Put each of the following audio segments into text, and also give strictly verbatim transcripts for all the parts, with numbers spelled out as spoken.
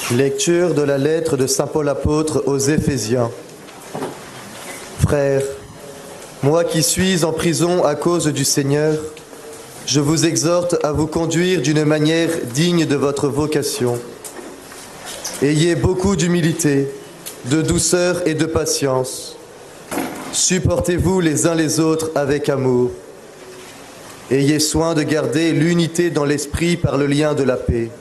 Lecture de la lettre de saint Paul apôtre aux Éphésiens. Frères, moi qui suis en prison à cause du Seigneur, je vous exhorte à vous conduire d'une manière digne de votre vocation. Ayez beaucoup d'humilité, de douceur et de patience. Supportez-vous les uns les autres avec amour. Ayez soin de garder l'unité dans l'esprit par le lien de la paix.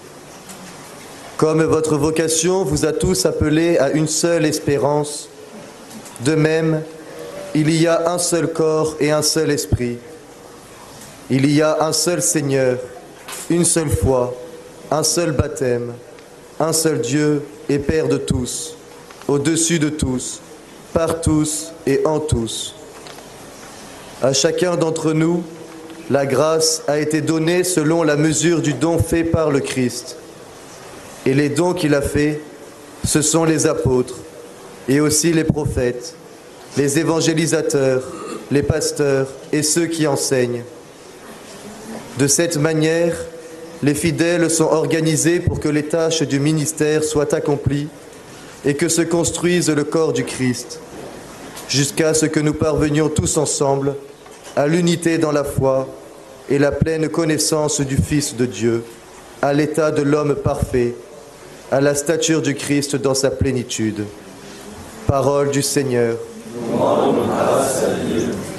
Comme votre vocation vous a tous appelés à une seule espérance, de même, il y a un seul corps et un seul esprit. Il y a un seul Seigneur, une seule foi, un seul baptême, un seul Dieu et Père de tous, au-dessus de tous, par tous et en tous. À chacun d'entre nous, la grâce a été donnée selon la mesure du don fait par le Christ. Et les dons qu'il a faits, ce sont les apôtres, et aussi les prophètes, les évangélisateurs, les pasteurs et ceux qui enseignent. De cette manière, les fidèles sont organisés pour que les tâches du ministère soient accomplies et que se construise le corps du Christ, jusqu'à ce que nous parvenions tous ensemble à l'unité dans la foi et la pleine connaissance du Fils de Dieu, à l'état de l'homme parfait, à la stature du Christ dans sa plénitude. Parole du Seigneur. Nous rendons grâce à Dieu.